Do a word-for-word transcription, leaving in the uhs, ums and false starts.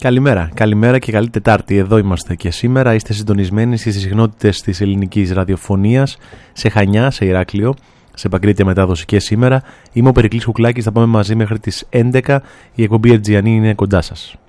Καλημέρα, καλημέρα και καλή Τετάρτη. Εδώ είμαστε και σήμερα. Είστε συντονισμένοι στις συχνότητες της ελληνικής ραδιοφωνίας, σε Χανιά, σε Ηράκλειο, σε Παγκρίτια μετάδοση και σήμερα. Είμαι ο Περικλής Κουκλάκης, θα πάμε μαζί μέχρι τις έντεκα. Η εκπομπή Ερτζιανή είναι κοντά σας.